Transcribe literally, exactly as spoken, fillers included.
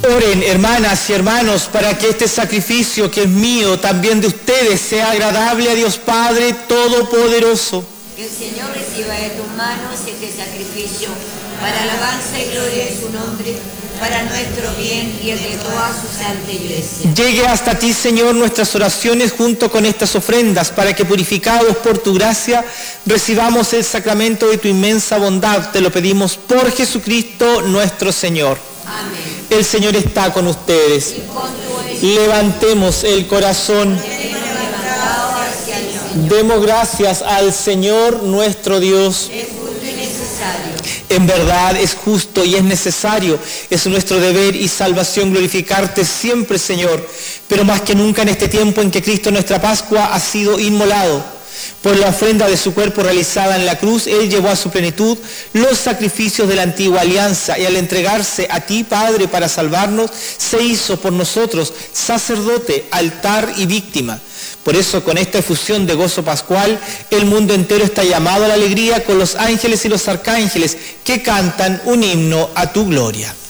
Oren, hermanas y hermanos, para que este sacrificio que es mío, también de ustedes, sea agradable a Dios Padre Todopoderoso. Que el Señor reciba de tus manos este sacrificio para alabanza y gloria de su nombre, para nuestro bien y el de toda su santa iglesia. Llegue hasta ti, Señor, nuestras oraciones junto con estas ofrendas, para que, purificados por tu gracia, recibamos el sacramento de tu inmensa bondad. Te lo pedimos por Jesucristo nuestro Señor. Amén. El Señor está con ustedes. Y con tu espíritu. Levantemos el corazón. Tenemos levantado hacia el Señor. Demos gracias al Señor nuestro Dios. Es justo y necesario. En verdad es justo y es necesario. Es nuestro deber y salvación glorificarte siempre, Señor, pero más que nunca en este tiempo en que Cristo, nuestra Pascua, ha sido inmolado. Por la ofrenda de su cuerpo realizada en la cruz, Él llevó a su plenitud los sacrificios de la antigua alianza, y al entregarse a ti, Padre, para salvarnos, se hizo por nosotros sacerdote, altar y víctima. Por eso, con esta efusión de gozo pascual, el mundo entero está llamado a la alegría con los ángeles y los arcángeles que cantan un himno a tu gloria.